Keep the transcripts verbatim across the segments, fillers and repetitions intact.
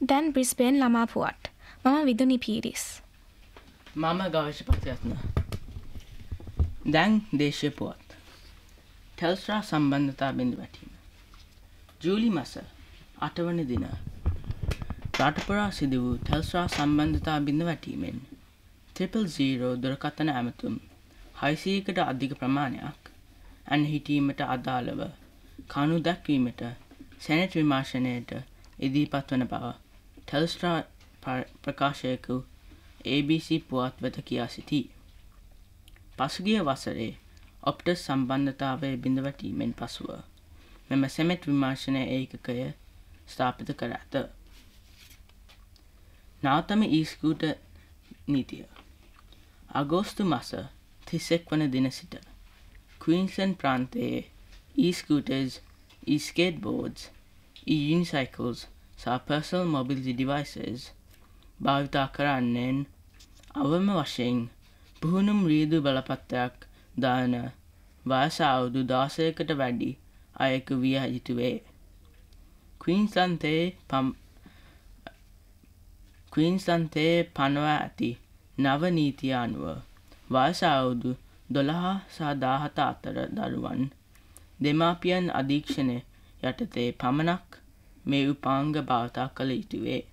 දැන් බ්‍රිස්බේන් ළමා පුවත්. මම විදුනි පීරිස්. මම ගවේෂක පත්යත්න. දැන් දේශීය පුවත්. ටෙල්ස්ට්‍රා සම්බන්ධතා බිඳ වැටීම. ජූලි මාස අට වන දින රට පුරා සිදු වූ ටෙල්ස්ට්‍රා සම්බන්ධතා බිඳ වැටීමෙන් ත්‍රිපල් සීරෝ දුරකථන ඇමතුම් හයසියයකට අධික ප්‍රමාණයක් ඇන හිටීමට අදාළව කණු දැක්වීමට සෙනෙට් විමර්ශනයට ඉදිරිපත් වන බව ටෙල්ස්ට්‍රා ප්‍රකාශකයකු ඒ බී සී පුවත් වෙත කියා සිටී. පසුගිය වසරේ ඔප්ටස් සම්බන්ධතාවය බිඳ වැටීමෙන් පසුව මෙම සෙනෙට් විමර්ශන ඒකකය ස්ථාපිත කර ඇත. නවතම ඊ-ස්කූටර් නීතිය අගෝස්තු මාස තිසෙක් වන දින සිට ක්වීන්ස්ලන්ඩ් ප්‍රාන්තයේ ඊ-ස්කූටර්ස්, ඊ-ස්කේට්බෝඩ්ස්, ඊ-යුනිසයිකල්ස් සහ පර්සනල් මොබිලිටි ඩිවයිසස් භාවිතා කරන්නේන් අවම වශයෙන් පුහුණුම් රීදු බලපත්‍රයක් දාන වයස අවුරුදු දාසයකට වැඩි අයෙකු විය යුතු වේ. ක්වීන්ස්ලන්තයේ පම් ක්වීන්ස්ලන්තයේ පනවා ඇති නව නීතිය අනුව වයස අවුරුදු දොළහ සහ දාහත අතර දරුවන් දෙමාපියන් අධීක්ෂණය යටතේ පමණක් මේ උපාංග භාවිතා කළ යුතු වේ.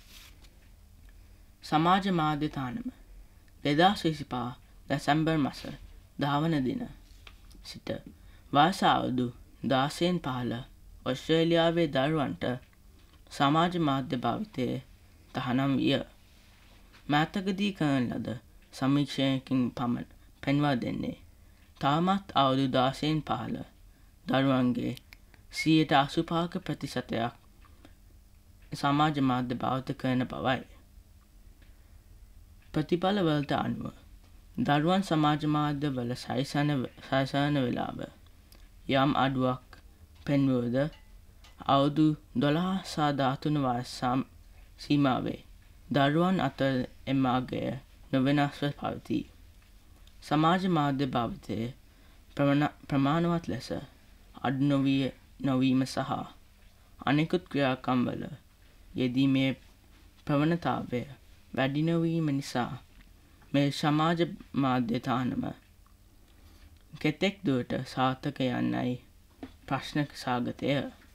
සමාජ මාධ්‍ය තානම දෙදහස් විසිපහ දෙසැම්බර් මාස දහ වන දින සිට වයස අවුරුදු දාසයෙන් පහළ ඔස්ට්‍රේලියාවේ දරුවන්ට සමාජ මාධ්‍ය භාවිතය තහනම් විය. මෑතකදී කරන ලද සමීක්ෂණයකින් පමණ පෙන්වා දෙන්නේ තාමත් අවුරුදු දාසයෙන් පහළ දරුවන්ගේ සියයට අසූපහක ප්‍රතිශතයක් සමාජ මාධ්‍ය භාවිත කරන බවයි. ප්‍රතිඵලවලට අනුව දරුවන් සමාජ මාධ්‍ය වල සයසන වෙලාව යම් අඩුවක් පෙන්වුවද අවුරුදු දොළහ සහ දහතුන වයස සීමාවේ දරුවන් අතර එම අගය නොවෙනස්ව පවතී. සමාජ මාධ්‍ය භාවිතය ප්‍රමාණවත් ලෙස අඩු නොවිය නොවීම සහ අනෙකුත් ක්‍රියාකම් වල යෙදීමේ ප්‍රවණතාවය වැඩි නොවීම නිසා මේ සමාජ මාධ්‍ය තානම කෙතෙක් දුරට සාර්ථක යන්නයි ප්‍රශ්න සාගතය.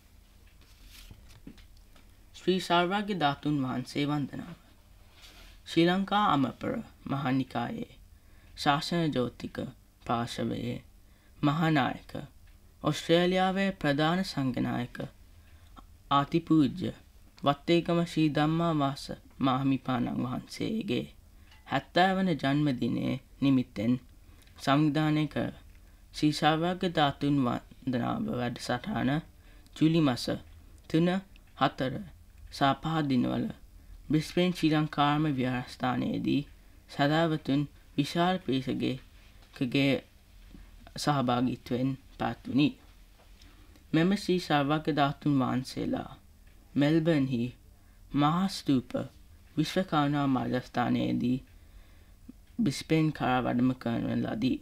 ශ්‍රී සර්වඥ ධාතුන් වහන්සේ වන්දනාව. ශ්‍රී ලංකා අමපර මහානිකායේ ශාසන ජෝතික පාර්ශවයේ මහානායක ඔස්ට්‍රේලියාවේ ප්‍රධාන සංඝනායක ආතිපූජ්‍ය වත්තේකම ශ්‍රී ධම්මාවාස මාහිමිපාණන් වහන්සේගේ හැත්තෑ වන ජන්මදිනයේ නිමිත්තෙන් සංවිධානය කර ශ්‍රී සර්වඥ ධාතුන් වන්දනාව වැඩසටහන ජූලි මාස තුන හතර සහ පහ දිනවල බ්‍රිස්බේන් ශ්‍රී ලංකාරාම විහාරස්ථානයේදී සදාවතුන් විශාල පිරිසකගේ සහභාගීත්වයෙන් පැවැත්විණි. මෙම ශ්‍රී සර්වඥ ධාතුන් වහන්සේලා මෙල්බර්න්හි මහා ස්තූප විශ්වකරුණා මධ්‍යස්ථානයේදී බ්‍රිස්බේන් කරා වැඩම කරන ලදී.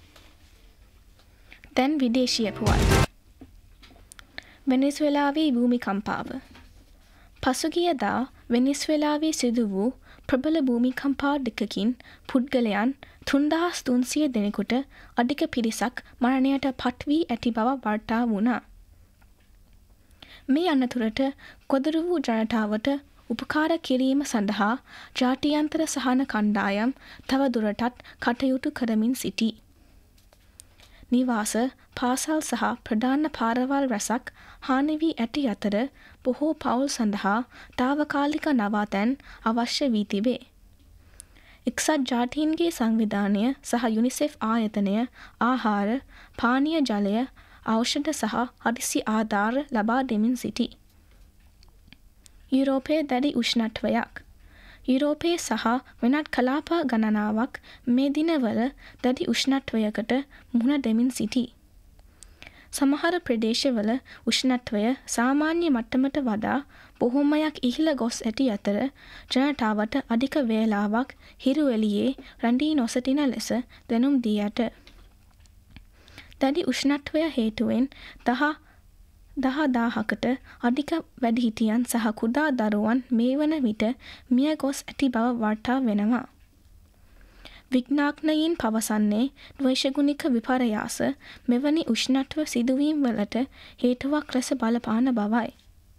දැන් විදේශීය පුවත්. වෙනෙස්වෙලාවේ භූමිකම්පාව. පසුගියදා වෙනෙස්වෙලාවේ සිදු වූ ප්‍රබල භූමිකම්පා දෙකකින් පුද්ගලයන් තුන්දහස් තුන්සිය දෙනෙකුට අධික පිරිසක් මරණයට පත් වී ඇති බව වාර්තා වුණා. මේ අනතුරට ගොදුරු වූ ජනතාවට උපකාර කිරීම සඳහා ජාත්‍යන්තර සහන කණ්ඩායම් තව දුරටත් කටයුතු කරමින් සිටී. නිවාස, පාසල් සහ ප්‍රධාන පාරවල් රැසක් හානි වී ඇති අතර බොහෝ පවුල් සඳහා තාවකාලික නවාතැන් අවශ්‍ය වී තිබේ. එක්සත් ජාතීන්ගේ සංවිධානය සහ යුනිසෙෆ් ආයතනය ආහාර, පානීය ජලය, ඖෂධ සහ හදිසි ආධාර ලබා දෙමින් සිටී. යුරෝපයේ දැඩි උෂ්ණත්වයක්. යුරෝපයේ සහ වෙනත් කලාප ගණනාවක් මේ දිනවල දැඩි උෂ්ණත්වයකට මුහුණ දෙමින් සිටී. සමහර ප්‍රදේශවල උෂ්ණත්වය සාමාන්‍ය මට්ටමට වඩා බොහොමයක් ඉහළ ගොස් ඇති අතර ජනතාවට අධික වේලාවක් හිරු එළියේ රැඳී නොසිටින ලෙස දැනුම් දී ඇත. දැඩි උෂ්ණත්වය හේතුවෙන් දහ දහ දාහකට අධික වැඩිහිටියන් සහ කුඩා දරුවන් මේ වන විට මිය ගොස් ඇති බව වාර්තා වෙනවා. විඥාඥයින් පවසන්නේ ද්වේෂගුණික විපර්යාස මෙවැනි උෂ්ණත්ව සිදුවීම් වලට හේතුවක් ලෙස බලපාන බවයි.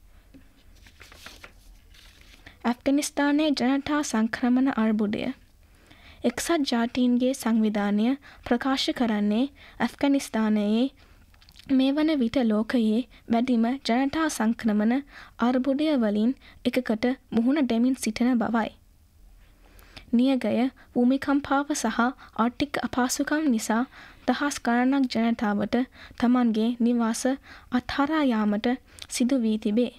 ඇෆ්ගනිස්තානයේ ජනතා සංක්‍රමණ අර්බුදය. එක්සත් ජාතීන්ගේ සංවිධානය ප්‍රකාශ කරන්නේ ඇෆ්ගනිස්තානයේ මේ වන විට ලෝකයේ වැඩිම ජනතා සංක්‍රමණ අර්බුදය වලින් එකකට මුහුණ දෙමින් සිටින බවයි. නියගය භූමිකම්පාව සහ ආර්ථික අපහසුකම් නිසා දහස් ගණනක් ජනතාවට තමන්ගේ නිවාස අත්හරා යාමට සිදු වී තිබේ.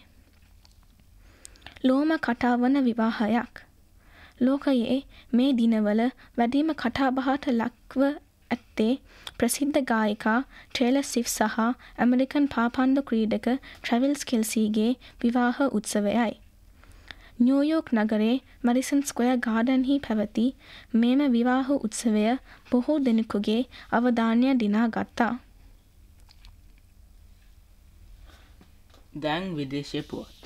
ලෝම කතාවන විවාහයක්. ලෝකයේ මේ දිනවල වැඩිම කතාබහට ලක්ව ඇත්තේ ප්‍රසිද්ධ ගායිකා ටේලර් ස්විෆ්ට් සහ ඇමරිකන් පාපන්දු ක්‍රීඩක ට්‍රැවිල්ස් කෙල්සීගේ විවාහ උත්සවයයි. නිව්යෝර්ක් නගරේ මැඩිසන් ස්ක්වෙයර් ගාඩන්හි පැවති මෙම විවාහ උත්සවය බොහෝ දෙනෙකුගේ අවධානය දිනා ගත්තා. දැන් විදේශීය පුවත්.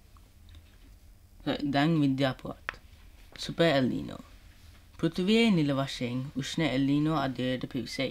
දැන් විද්‍යා පුවත්. සුපර් එල්නීනෝ. පෘථිවියේ නිල වශයෙන් උෂ්ණ එල්නීනෝ අධ්‍යයයට පිවිසෙයි.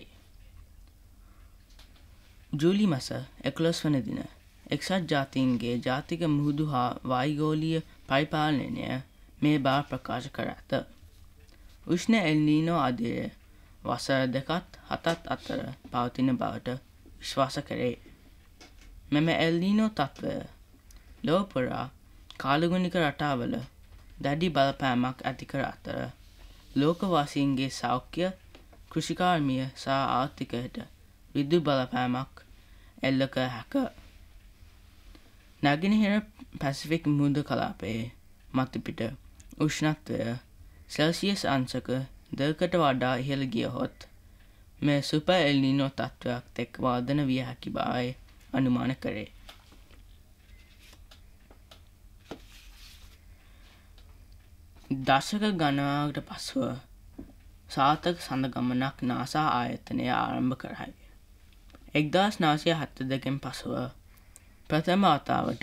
ජූලි මස එකොළොස් වන දින එක්සත් ජාතීන්ගේ ජාතික මුහුදු හා වායුගෝලීය පරිපාලනය මේ බව ප්‍රකාශ කර ඇත. උෂ්ණ එල්නීනෝ අධ්‍යය වසර දෙකත් හතත් අතර පවතින බවට විශ්වාස කරේ. මෙම එල්නීනෝ තත්ත්වය ලොව පුරා කාලගුණික රටාවල දැඩි බලපෑමක් ඇති කර අතර ලෝකවාසීන්ගේ සෞඛ්‍ය, කෘෂිකාර්මිය සහ ආර්ථිකයට විද්‍යුත් බලපෑමක් එල්ල කර හැක. නැගෙනහිර පැසිෆික් මුහුද කලාපයේ මතුපිට උෂ්ණත්වය සෙල්සියස් අංශක දෙකකට වඩා ඉහළ ගියහොත් මේ සුපර් එල්නීනෝ තත්ත්වයක් තෙක් වර්ධන විය හැකි බවයි අනුමාන කරේ. දශක ගණනාවකට පසුව සාර්ථක සඳ ගමනක් නාසා ආයතනය ආරම්භ කරයි. එක්දාස් නවසිය හතළිස් දෙකෙන් පසුව ප්‍රථම වතාවට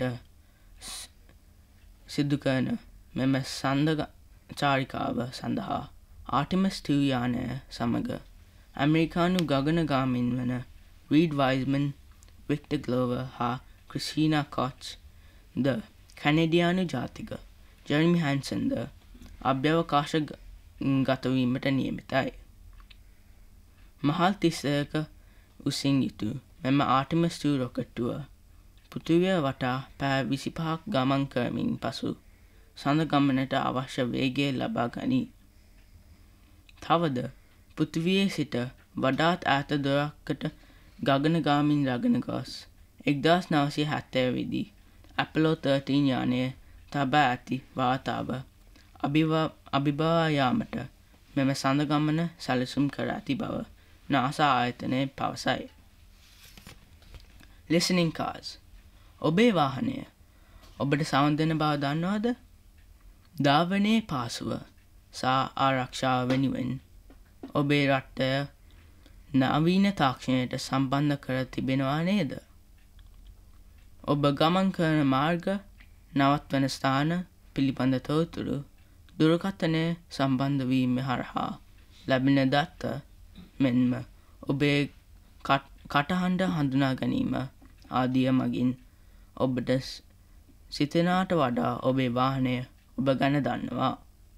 සිදු කරන මෙම සඳ චාරිකාව සඳහා ආටිමස් ටූ යානය සමග ඇමරිකානු ගගනගාමීන් වන රීඩ් වයිස්මන්, වික්ටර් ග්ලෝවර් හා ක්‍රිස්ටිනා කොච් ද කැනඩියානු ජාතික ජෙරමි හැන්සන් ද අභ්‍යවකාශ ගතවීමට නියමිතයි. මහල් තිස්සයක උසින් යුතු මෙම ආටිමස් ටූ රොකට්ටුව පෘථිවිය වටා පැය විසිපහක් ගමන් කරමින් පසු සඳ ගමනට අවශ්‍ය වේගය ලබා ගනී. තවද පෘථිවියේ සිට වඩාත් ඈත දුරකට ගගනගාමීන් රැගෙන ගොස් එක්දාස් නවසිය හැත්තෑ වෙදී ඇපලෝ තර්ටීන් යානය තබා ඇති වාර්තාව අභිබවා යාමට මෙම සඳ ගමන සැලසුම් කර ඇති බව නාසා ආයතනය පවසයි. listening cars. ඔබේ වාහනය ඔබට සවන් දෙන බව දන්නවද? ධාවනයේ පාසුව සහ ආරක්ෂාව වෙනුවෙන් ඔබේ රටය නවීන තාක්ෂණයට සම්බන්ධ කර තිබෙනවා නේද? ඔබ ගමන් කරන මාර්ග, නවත්වන ස්ථාන පිළිබඳ තොරතුරු දුරකථනය සම්බන්ධ වීම හරහා ලැබෙන දත්ත මෙන්ම ඔබේ කටහඬ හඳුනා ගැනීම ආදිය මගින් ඔබට සිතනාට වඩා ඔබේ වාහනය ඔබ ගැන දන්නවා.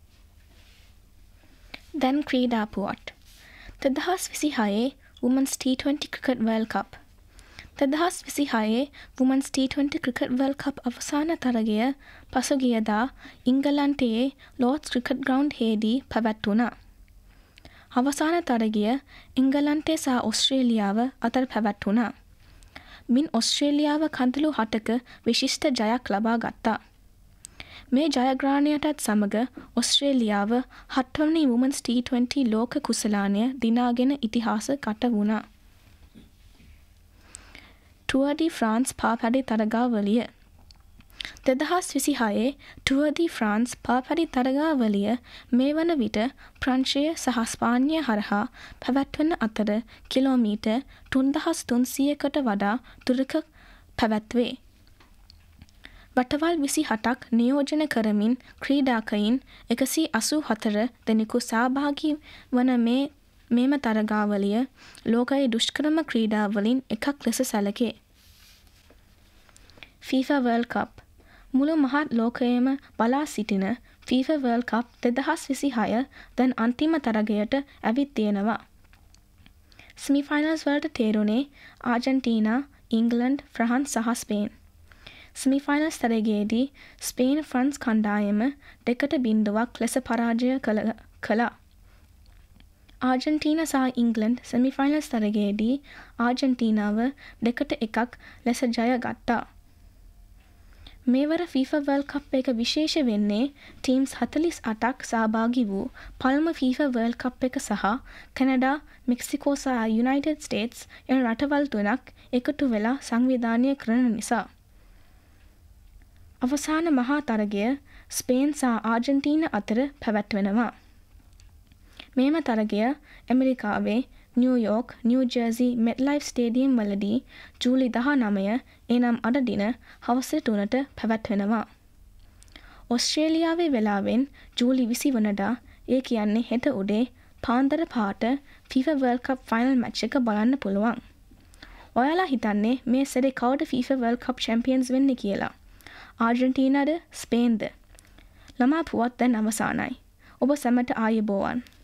දැන් ක්‍රීඩා පුවත්. දෙදහස් විසිහයේ Women's T twenty Cricket World Cup. දෙදහස් විසිහයේ Women's T twenty Cricket World Cup අවසාන තරගය පසුගියදා ඉංගලන්තයේ ලෝඩ්ස් ක්‍රිකට් ග්‍රවුන්ඩ් හේදී පැවැත්වුණා. අවසාන තරගය එංගලන්තය සහ ඔස්ට්‍රේලියාව අතර පැවැත්වුණා. මින් ඔස්ට්‍රේලියාව කඳුළු හතක විශිෂ්ට ජයක් ලබා ගත්තා. මේ ජයග්‍රහණයටත් සමග ඔස්ට්‍රේලියාව හත්වැනි Women's ටී ට්වෙන්ටි ලෝක කුසලානය දිනාගෙන ඉතිහාස කට වුණා. Tour D France පාපැඩි තරගාවලිය. දෙදහස් විසිහයේ ටුවර් ඩි ෆ්‍රාන්ස් පාපැඩි තරගාවලිය මේ වන විට ප්‍රංශය සහ ස්පාඤ්ඤය හරහා පැවැත්වන අතර කිලෝමීටර් තුන්දහස් තුන්සීයකට වඩා දුරක පැවැත්වේ. වටවල් විසි හතක් නියෝජන කරමින් ක්‍රීඩාකයින් එකසිය අසූ හතර දෙනෙකු සහභාගී වන මේ මෙම තරගාවලිය ලෝකයේ දුෂ්කරම ක්‍රීඩාවලින් එකක් ලෙස සැලකේ. FIFA World Cup මුළු මහත් ලෝකයේම බලා සිටින FIFA World Cup දෙදහස් විසිහය දැන් අන්තිම තරගයට ඇවිත් තියෙනවා. සෙමිෆයිනල්ස් වලට තේරුණේ ආජන්ටීනා, ඉංග්ලන්ඩ්, ෆ්‍රාන්ස් සහ ස්පේන්. සෙමිෆයිනල්ස් තරගයේදී ස්පේන් ෆ්‍රාන්ස් කණ්ඩායම දෙකට බිංදුවක් ලෙස පරාජය කළා. ආජන්ටීනා සහ ඉංග්ලන්ඩ් සෙමිෆයිනල්ස් තරගයේදී ආජන්ටීනාව දෙකට එකක් ලෙස ජය ගත්තා. මේවර FIFA World Cup එක විශේෂ වෙන්නේ ටීම්ස් හතළිස් අටක් සහභාගී වූ පළමු FIFA World Cup එක සහ කැනඩා, මෙක්සිකෝ සහ යුනයිටඩ් ස්ටේට්ස් යන රටවල් තුනක් එකතු වෙලා සංවිධානය කරන නිසා. අවසාන මහා තරගය ස්පේන් සහ ආජන්ටීන අතර පැවැත්වෙනවා. මේම තරගය ඇමරිකාවේ නිව්යෝක්, නිව් ජර්සි මෙට්ලයිෆ් ස්ටේඩියම් වලදී ජූලි දහනවය එනම් අද දින හවස තුනට පැවැත්වෙනවා. ඔස්ට්‍රේලියාවේ වෙලාවෙන් ජූලි විසි වනදා ඒ කියන්නේ හෙට උදේ පාන්දර පහට FIFA World Cup final match එක බලන්න පුළුවන්. ඔයාලා හිතන්නේ මේ සැරේ කවුද FIFA World Cup චැම්පියන්ස් වෙන්නේ කියලා? ආජන්ටීනාද, ස්පේන්ද? ළමා පුවත් දැන් අවසానයි. ඔබ සැමට ආයුබෝවන්.